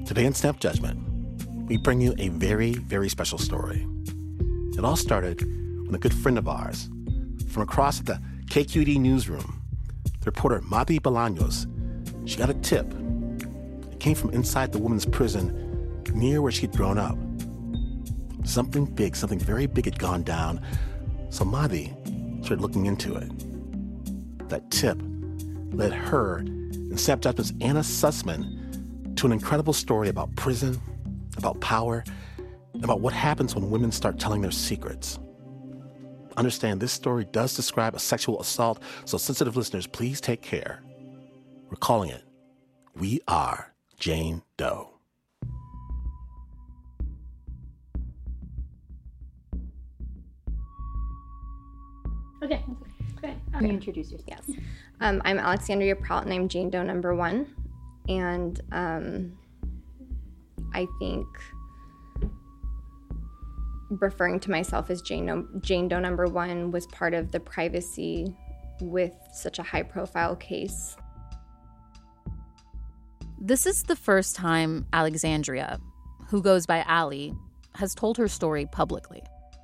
Today in Snap Judgment, we bring you a very, very special story. It all started when a good friend of ours from across the KQED newsroom, the reporter Madhi Bolaños, she got a tip. It came from inside the women's prison near where she'd grown up. Something big, something very big had gone down, so Madhi started looking into it. That tip led her and Snap Judgment's Anna Sussman to an incredible story about prison, about power, and about what happens when women start telling their secrets. Understand, this story does describe a sexual assault, so sensitive listeners, please take care. We're calling it, We Are Jane Doe. Okay. Can you introduce yourself? Yes. I'm Alexandria Prout, and I'm Jane Doe number 1. And I think referring to myself as Jane Doe number 1 was part of the privacy with such a high-profile case. This is the first time Alexandria, who goes by Allie, has told her story publicly.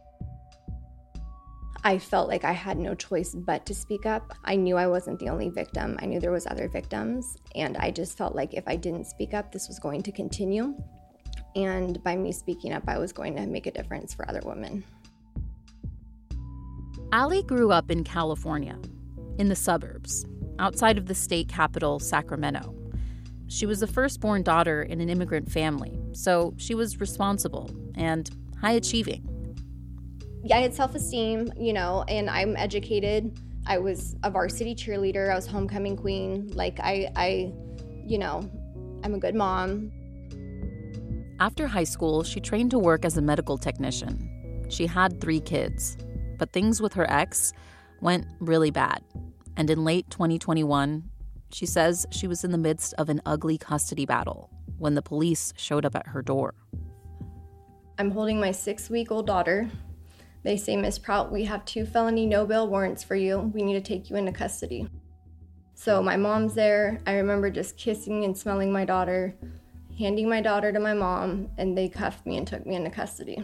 I felt like I had no choice but to speak up. I knew I wasn't the only victim. I knew there was other victims, and I just felt like if I didn't speak up, this was going to continue. And by me speaking up, I was going to make a difference for other women. Allie grew up in California, in the suburbs, outside of the state capital, Sacramento. She was the firstborn daughter in an immigrant family, so she was responsible and high-achieving. I had self-esteem, and I'm educated. I was a varsity cheerleader. I was homecoming queen. I'm a good mom. After high school, she trained to work as a medical technician. She had 3 kids, but things with her ex went really bad. And in late 2021, she says she was in the midst of an ugly custody battle when the police showed up at her door. I'm holding my 6-week-old daughter. They say, Miss Prout, we have 2 felony no-bail warrants for you. We need to take you into custody. So my mom's there. I remember just kissing and smelling my daughter, handing my daughter to my mom, and they cuffed me and took me into custody.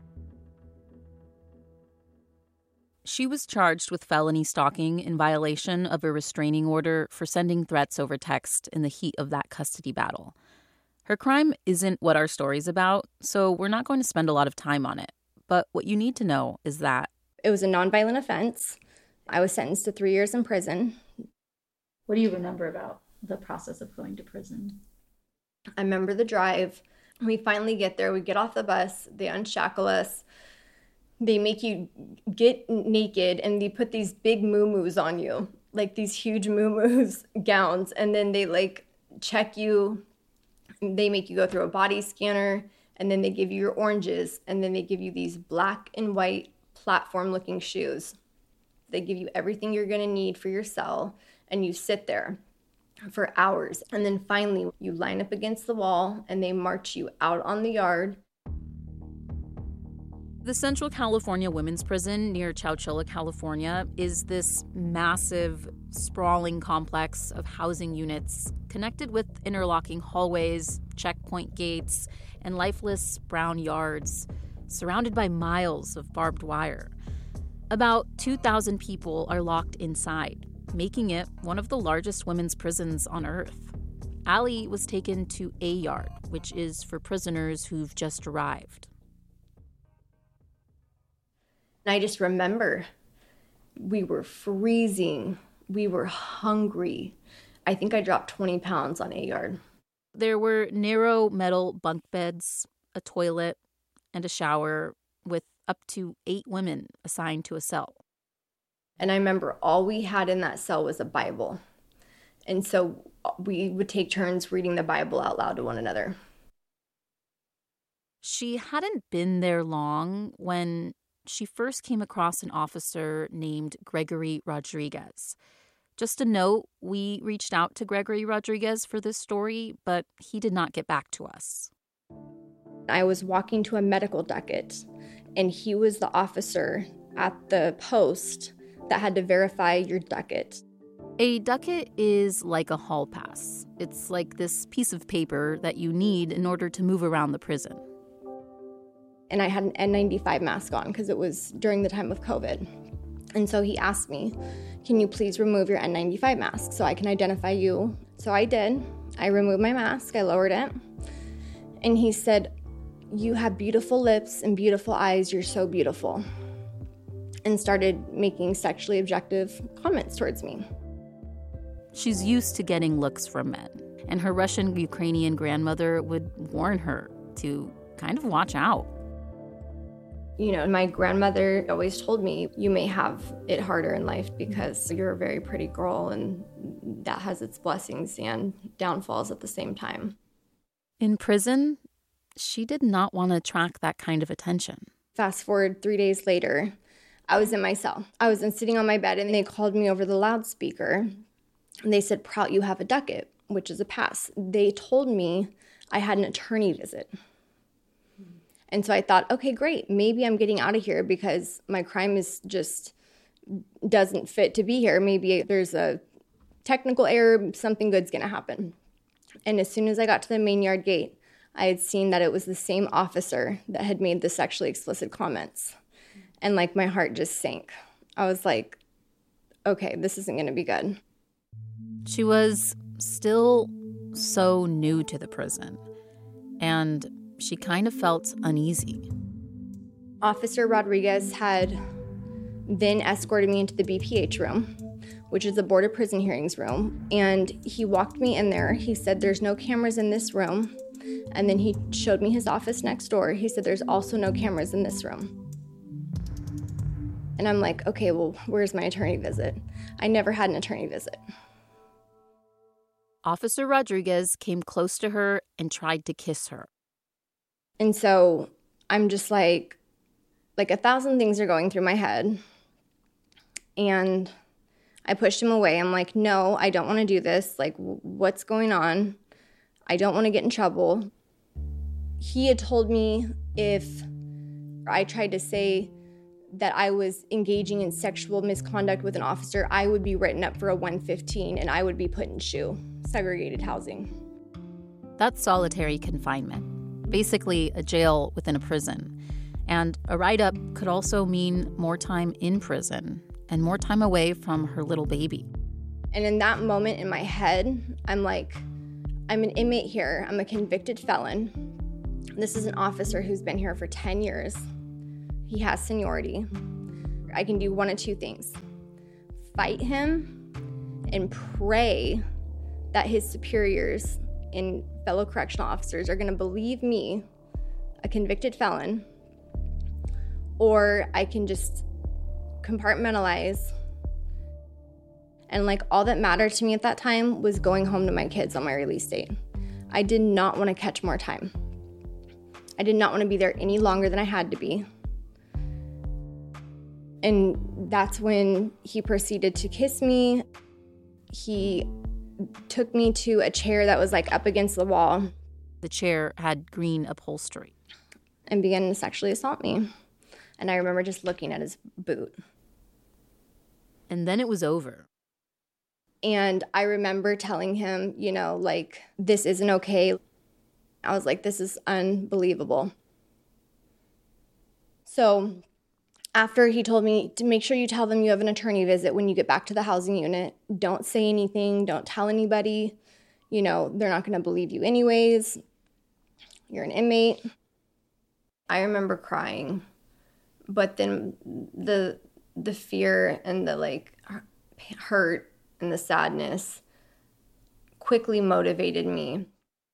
She was charged with felony stalking in violation of a restraining order for sending threats over text in the heat of that custody battle. Her crime isn't what our story's about, so we're not going to spend a lot of time on it. But what you need to know is that it was a nonviolent offense. I was sentenced to 3 years in prison. What do you remember about the process of going to prison? I remember the drive. We finally get there. We get off the bus. They unshackle us. They make you get naked, and they put these big muumuus on you, like these huge muumuus gowns, and then they check you. They make you go through a body scanner. And then they give you your oranges, and then they give you these black and white platform-looking shoes. They give you everything you're going to need for your cell, and you sit there for hours. And then finally, you line up against the wall, and they march you out on the yard. The Central California Women's Prison near Chowchilla, California, is this massive, sprawling complex of housing units connected with interlocking hallways, checkpoint gates, and lifeless brown yards, surrounded by miles of barbed wire. About 2,000 people are locked inside, making it one of the largest women's prisons on Earth. Allie was taken to A Yard, which is for prisoners who've just arrived. And I just remember we were freezing. We were hungry. I think I dropped 20 pounds on A Yard. There were narrow metal bunk beds, a toilet, and a shower with up to 8 women assigned to a cell. And I remember all we had in that cell was a Bible. And so we would take turns reading the Bible out loud to one another. She hadn't been there long when she first came across an officer named Gregory Rodriguez. Just a note, we reached out to Gregory Rodriguez for this story, but he did not get back to us. I was walking to a medical docket, and he was the officer at the post that had to verify your docket. A ducat is like a hall pass. It's like this piece of paper that you need in order to move around the prison. And I had an N95 mask on because it was during the time of COVID. And so he asked me, can you please remove your N95 mask so I can identify you? So I did. I removed my mask, I lowered it. And he said, you have beautiful lips and beautiful eyes, you're so beautiful. And started making sexually objective comments towards me. She's used to getting looks from men, and her Russian-Ukrainian grandmother would warn her to kind of watch out. You know, my grandmother always told me, you may have it harder in life because you're a very pretty girl, and that has its blessings and downfalls at the same time. In prison, she did not want to attract that kind of attention. Fast forward 3 days later, I was in my cell. I was sitting on my bed, and they called me over the loudspeaker. And they said, Prout, you have a ducat, which is a pass. They told me I had an attorney visit. And so I thought, okay, great. Maybe I'm getting out of here because my crime is just doesn't fit to be here. Maybe there's a technical error, something good's going to happen. And as soon as I got to the main yard gate, I had seen that it was the same officer that had made the sexually explicit comments. And like my heart just sank. I was like, okay, this isn't going to be good. She was still so new to the prison, and she kind of felt uneasy. Officer Rodriguez had then escorted me into the BPH room, which is the Board of Prison Hearings room, and he walked me in there. He said, there's no cameras in this room, and then he showed me his office next door. He said, there's also no cameras in this room. And I'm like, okay, well, where's my attorney visit? I never had an attorney visit. Officer Rodriguez came close to her and tried to kiss her. And so I'm just like 1,000 things are going through my head. And I pushed him away. I'm like, no, I don't want to do this. Like, what's going on? I don't want to get in trouble. He had told me if I tried to say that I was engaging in sexual misconduct with an officer, I would be written up for a 115 and I would be put in SHU, segregated housing. That's solitary confinement, basically a jail within a prison. And a write-up could also mean more time in prison and more time away from her little baby. And in that moment in my head, I'm like, I'm an inmate here. I'm a convicted felon. This is an officer who's been here for 10 years. He has seniority. I can do one of two things. Fight him and pray that his superiors and fellow correctional officers are gonna believe me, a convicted felon, or I can just compartmentalize. And like all that mattered to me at that time was going home to my kids on my release date. I did not want to catch more time. I did not want to be there any longer than I had to be. And that's when he proceeded to kiss me. He took me to a chair that was like up against the wall. The chair had green upholstery. And began to sexually assault me. And I remember just looking at his boot. And then it was over. And I remember telling him, you know, like, this isn't okay. I was like, this is unbelievable. So after he told me to make sure you tell them you have an attorney visit when you get back to the housing unit, don't say anything, don't tell anybody, you know, they're not going to believe you anyways. You're an inmate. I remember crying, but then the fear and the like hurt and the sadness quickly motivated me.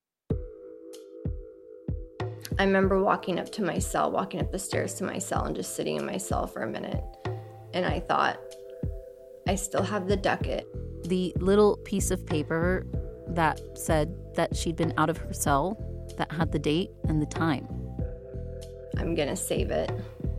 I remember walking up the stairs to my cell and just sitting in my cell for a minute. And I thought, I still have the ducat. The little piece of paper that said that she'd been out of her cell, that had the date and the time. I'm gonna save it.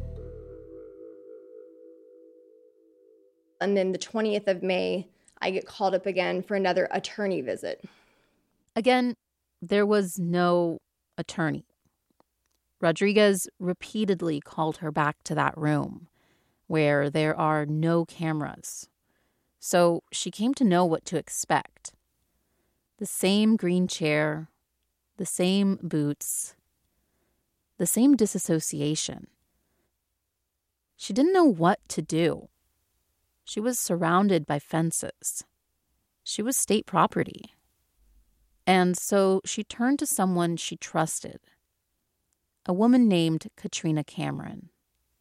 And then the 20th of May, I get called up again for another attorney visit. Again, there was no attorney. Rodriguez repeatedly called her back to that room where there are no cameras. So she came to know what to expect. The same green chair, the same boots, the same disassociation. She didn't know what to do. She was surrounded by fences. She was state property. And so she turned to someone she trusted, a woman named Katrina Cameron.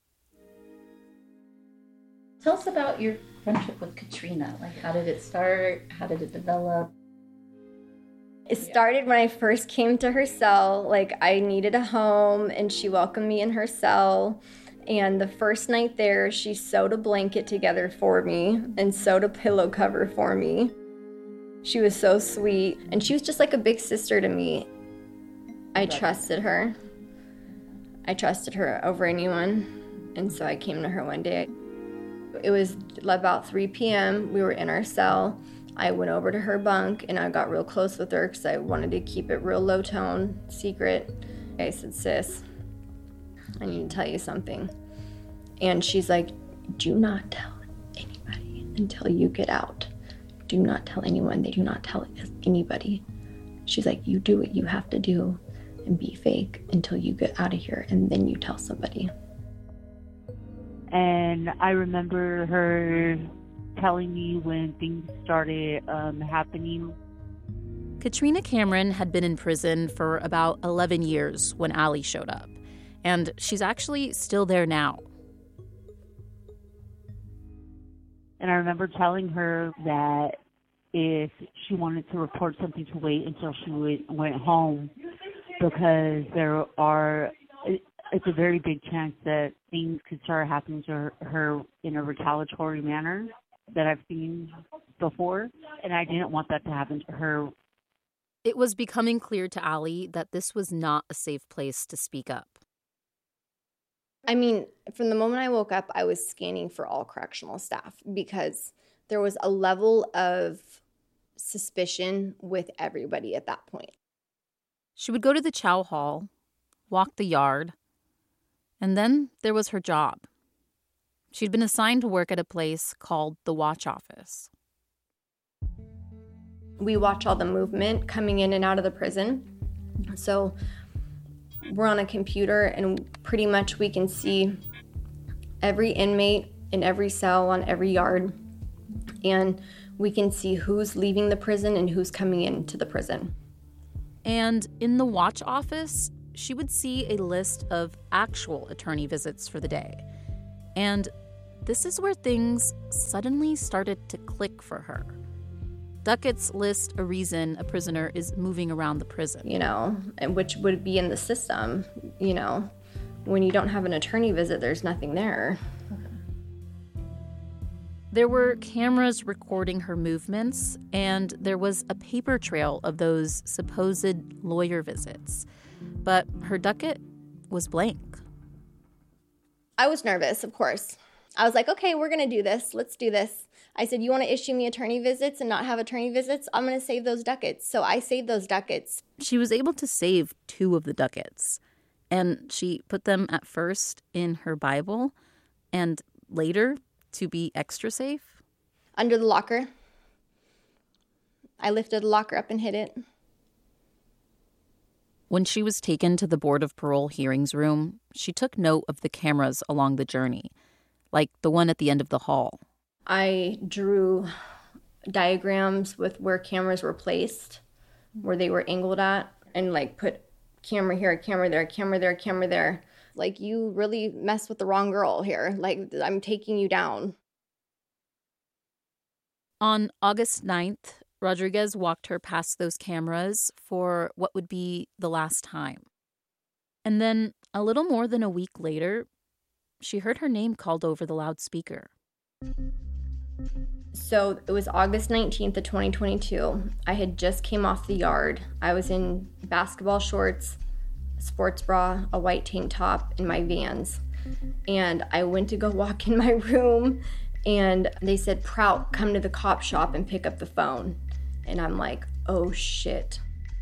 Tell us about your friendship with Katrina. Like, how did it start? How did it develop? It started when I first came to her cell. Like, I needed a home, and she welcomed me in her cell. And the first night there, she sewed a blanket together for me and sewed a pillow cover for me. She was so sweet, and she was just like a big sister to me. I trusted her. I trusted her over anyone, and so I came to her one day. It was about 3 p.m. We were in our cell. I went over to her bunk, and I got real close with her because I wanted to keep it real low tone, secret. I said, "Sis, I need to tell you something." And she's like, "Do not tell anybody until you get out. Do not tell anyone. They do not tell anybody." She's like, "You do what you have to do and be fake until you get out of here, and then you tell somebody." And I remember her telling me when things started happening. Katrina Cameron had been in prison for about 11 years when Allie showed up. And she's actually still there now. And I remember telling her that if she wanted to report something, to wait until she went home, because it's a very big chance that things could start happening to her in a retaliatory manner that I've seen before, and I didn't want that to happen to her. It was becoming clear to Allie that this was not a safe place to speak up. I mean, from the moment I woke up, I was scanning for all correctional staff because there was a level of suspicion with everybody at that point. She would go to the chow hall, walk the yard, and then there was her job. She'd been assigned to work at a place called the Watch Office. We watch all the movement coming in and out of the prison. So we're on a computer, and pretty much we can see every inmate in every cell on every yard. And we can see who's leaving the prison and who's coming into the prison. And in the Watch Office, she would see a list of actual attorney visits for the day. And this is where things suddenly started to click for her. Ducats list a reason a prisoner is moving around the prison. Which would be in the system. When you don't have an attorney visit, there's nothing there. There were cameras recording her movements, and there was a paper trail of those supposed lawyer visits. But her ducat was blank. I was nervous, of course. I was like, okay, we're going to do this. Let's do this. I said, you want to issue me attorney visits and not have attorney visits? I'm going to save those ducats. So I saved those ducats. She was able to save 2 of the ducats, and she put them at first in her Bible and later to be extra safe. Under the locker. I lifted the locker up and hid it. When she was taken to the Board of Parole hearings room, she took note of the cameras along the journey, like the one at the end of the hall. I drew diagrams with where cameras were placed, where they were angled at, and put camera here, camera there, camera there, camera there. You really messed with the wrong girl here. I'm taking you down. On August 9th, Rodriguez walked her past those cameras for what would be the last time. And then, a little more than a week later, she heard her name called over the loudspeaker. So it was August 19th of 2022. I had just came off the yard. I was in basketball shorts, sports bra, a white tank top, and my Vans. And I went to go walk in my room, and they said, "Prout, come to the cop shop and pick up the phone." And I'm like, oh shit.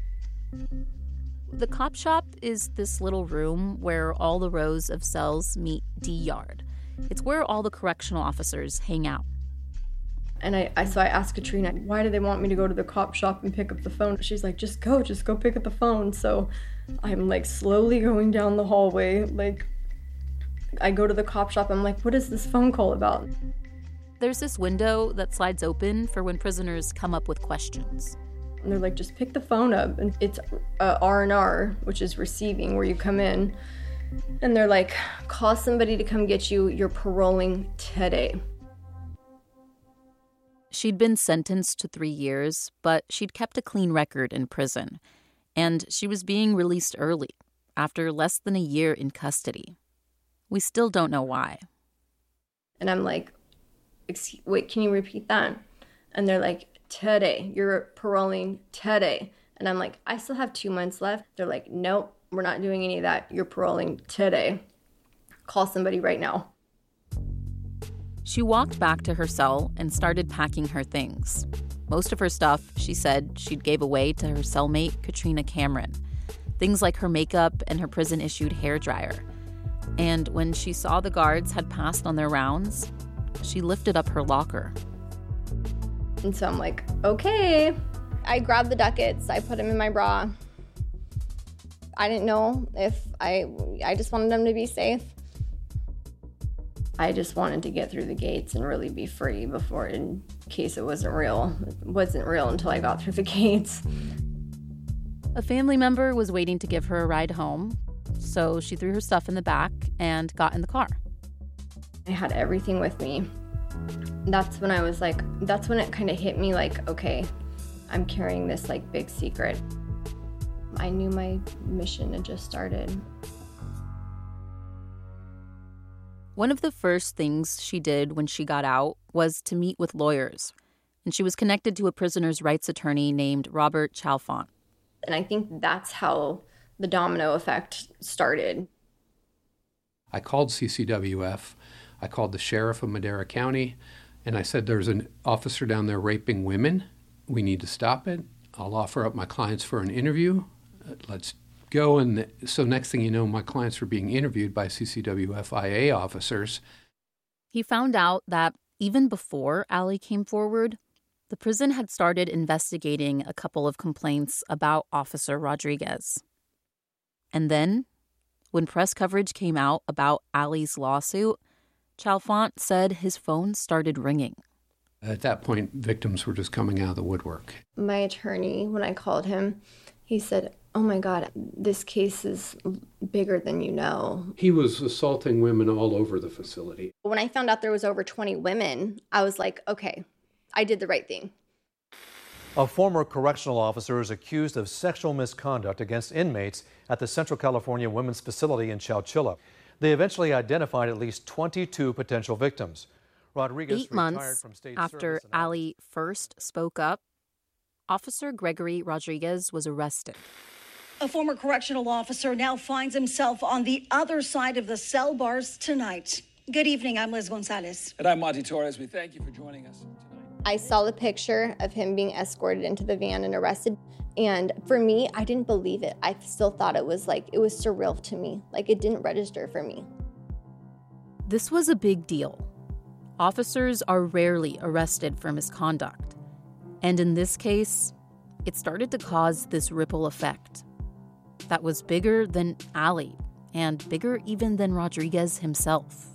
The cop shop is this little room where all the rows of cells meet D-Yard. It's where all the correctional officers hang out. And so I asked Katrina, why do they want me to go to the cop shop and pick up the phone? She's like, just go pick up the phone. So I'm like slowly going down the hallway. Like I go to the cop shop. I'm like, what is this phone call about? There's this window that slides open for when prisoners come up with questions. And they're like, just pick the phone up. And it's R&R, which is receiving, where you come in. And they're like, call somebody to come get you. You're paroling today. She'd been sentenced to 3 years, but she'd kept a clean record in prison. And she was being released early, after less than a year in custody. We still don't know why. And I'm like, wait, can you repeat that? And they're like, today, you're paroling today. And I'm like, I still have 2 months left. They're like, nope, we're not doing any of that. You're paroling today. Call somebody right now. She walked back to her cell and started packing her things. Most of her stuff, she said, she'd gave away to her cellmate, Katrina Cameron. Things like her makeup and her prison-issued hairdryer. And when she saw the guards had passed on their rounds, she lifted up her locker. And so I'm like, okay. I grabbed the ducats. I put them in my bra. I didn't know if I just wanted them to be safe. I just wanted to get through the gates and really be free before, in case it wasn't real. It wasn't real until I got through the gates. A family member was waiting to give her a ride home, so she threw her stuff in the back and got in the car. I had everything with me. That's when it kind of hit me like, okay, I'm carrying this like big secret. I knew my mission had just started. One of the first things she did when she got out was to meet with lawyers, and she was connected to a prisoner's rights attorney named Robert Chalfant. And I think that's how the domino effect started. I called CCWF, I called the sheriff of Madera County, and I said, there's an officer down there raping women. We need to stop it. I'll offer up my clients for an interview. Let's go. And so next thing you know, my clients were being interviewed by CCWF IA officers. He found out that even before Allie came forward, the prison had started investigating a couple of complaints about Officer Rodriguez. And then, when press coverage came out about Allie's lawsuit, Chalfant said his phone started ringing. At that point, victims were just coming out of the woodwork. My attorney, when I called him, he said, oh my God, this case is bigger than you know. He was assaulting women all over the facility. When I found out there was over 20 women, I was like, okay, I did the right thing. A former correctional officer is accused of sexual misconduct against inmates at the Central California Women's Facility in Chowchilla. They eventually identified at least 22 potential victims. Rodriguez 8 months after Allie first spoke up, Officer Gregory Rodriguez was arrested. A former correctional officer now finds himself on the other side of the cell bars tonight. Good evening, I'm Liz Gonzalez. And I'm Monty Torres. We thank you for joining us tonight. I saw the picture of him being escorted into the van and arrested. And for me, I didn't believe it. I still thought it was surreal to me. Like it didn't register for me. This was a big deal. Officers are rarely arrested for misconduct. And in this case, it started to cause this ripple effect that was bigger than Allie and bigger even than Rodriguez himself.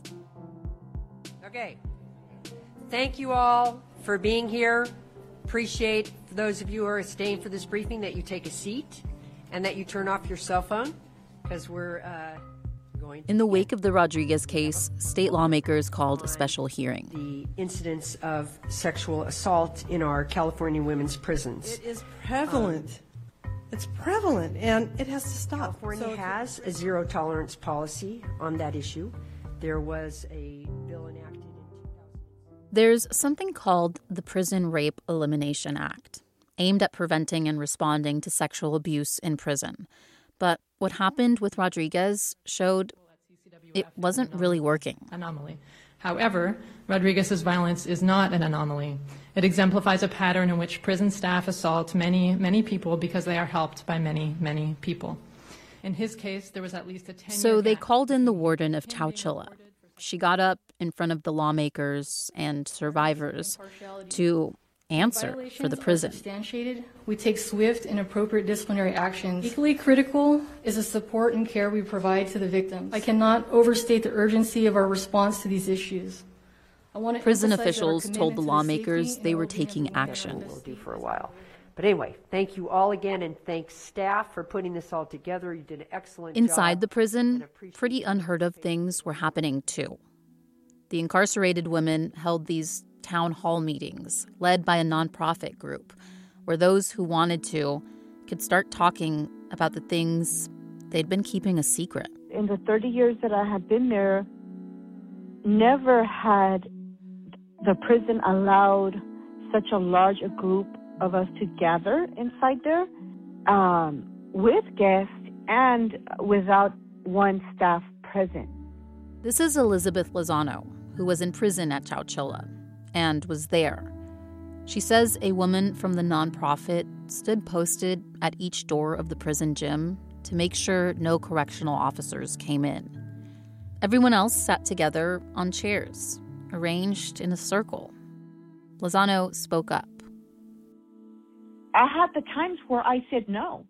Okay. Thank you all for being here. Appreciate, for those of you who are staying for this briefing, that you take a seat and that you turn off your cell phone, because we're going to... In the wake of the Rodriguez case, state lawmakers called a special hearing. The incidence of sexual assault in our California women's prisons. It is prevalent. It's prevalent, and it has to stop. California has a zero-tolerance policy on that issue. There was a bill enacted in 2000. There's something called the Prison Rape Elimination Act, aimed at preventing and responding to sexual abuse in prison. But what happened with Rodriguez showed it wasn't really working. Anomaly. However, Rodriguez's violence is not an anomaly. It exemplifies a pattern in which prison staff assault many, many people because they are helped by many, many people. In his case, there was at least a 10-year So they gap. called in the warden of Chowchilla. She got up in front of the lawmakers and survivors to answer for the prison. Substantiated, we take swift and appropriate disciplinary actions. Equally critical is the support and care we provide to the victims. I cannot overstate the urgency of our response to these issues. Prison officials told the lawmakers they were taking action. We'll do for a while. But anyway, thank you all again, and thanks staff for putting this all together. You did an excellent job. Inside the prison, pretty unheard of things were happening too. The incarcerated women held these town hall meetings led by a nonprofit group where those who wanted to could start talking about the things they'd been keeping a secret. In the 30 years that I had been there, never had the prison allowed such a large a group of us to gather inside there with guests and without one staff present. This is Elizabeth Lozano, who was in prison at Chowchilla and was there. She says a woman from the nonprofit stood posted at each door of the prison gym to make sure no correctional officers came in. Everyone else sat together on chairs, arranged in a circle. Lozano spoke up. I had the times where I said no,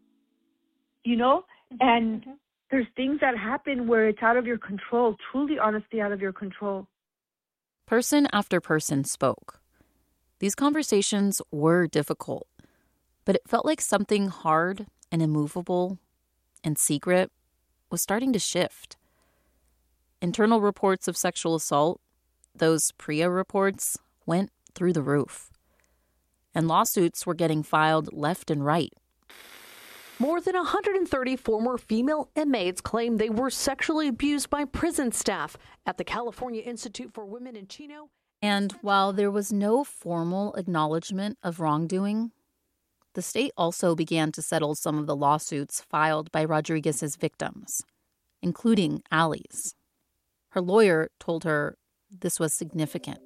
and there's things that happen where it's out of your control, truly, honestly, out of your control. Person after person spoke. These conversations were difficult, but it felt like something hard and immovable and secret was starting to shift. Internal reports of sexual assault, those PREA reports, went through the roof. And lawsuits were getting filed left and right. More than 130 former female inmates claim they were sexually abused by prison staff at the California Institute for Women in Chino. And while there was no formal acknowledgement of wrongdoing, the state also began to settle some of the lawsuits filed by Rodriguez's victims, including Allie's. Her lawyer told her this was significant.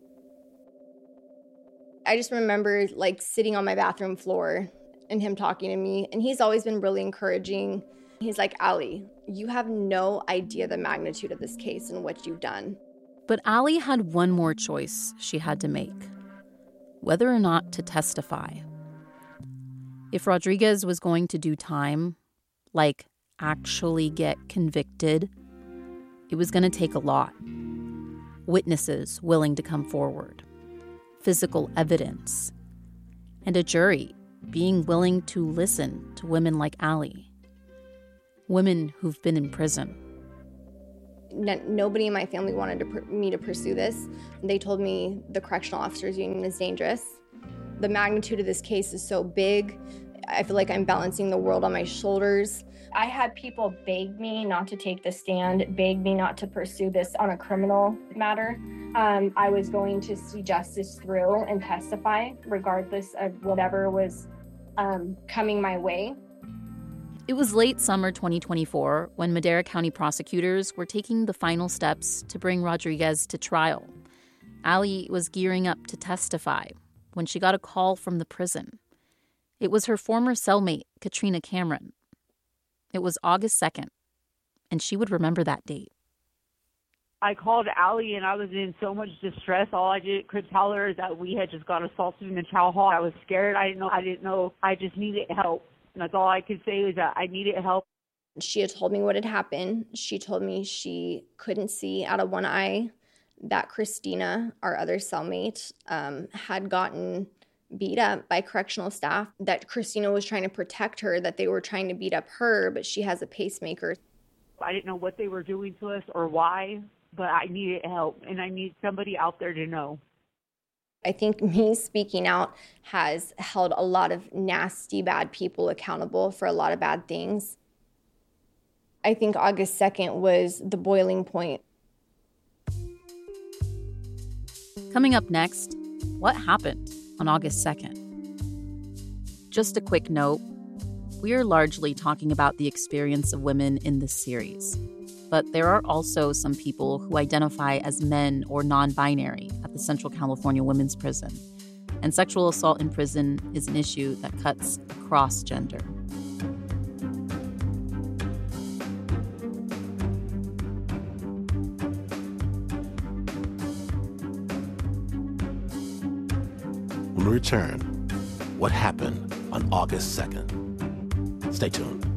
I just remember sitting on my bathroom floor and him talking to me, and he's always been really encouraging. He's like, Allie, you have no idea the magnitude of this case and what you've done. But Allie had one more choice she had to make, whether or not to testify. If Rodriguez was going to do time, like actually get convicted, it was going to take a lot. Witnesses willing to come forward, physical evidence, and a jury being willing to listen to women like Allie, women who've been in prison. Nobody in my family wanted me to pursue this. They told me the correctional officers union is dangerous. The magnitude of this case is so big. I feel like I'm balancing the world on my shoulders. I had people beg me not to take the stand, beg me not to pursue this on a criminal matter. I was going to see justice through and testify, regardless of whatever was coming my way. It was late summer 2024 when Madera County prosecutors were taking the final steps to bring Rodriguez to trial. Allie was gearing up to testify when she got a call from the prison. It was her former cellmate, Katrina Cameron. It was August 2nd, and she would remember that date. I called Allie, and I was in so much distress. All I could tell her is that we had just got assaulted in the chow hall. I was scared. I didn't know. I just needed help. And that's all I could say is that I needed help. She had told me what had happened. She told me she couldn't see out of one eye, that Christina, our other cellmate, had gotten beat up by correctional staff, that Christina was trying to protect her, that they were trying to beat up her, but she has a pacemaker. I didn't know what they were doing to us or why, but I needed help, and I need somebody out there to know. I think me speaking out has held a lot of nasty, bad people accountable for a lot of bad things. I think August 2nd was the boiling point. Coming up next, what happened on August 2nd? Just a quick note, we are largely talking about the experience of women in this series. But there are also some people who identify as men or non-binary at the Central California Women's Prison. And sexual assault in prison is an issue that cuts across gender. When we return, what happened on August 2nd? Stay tuned.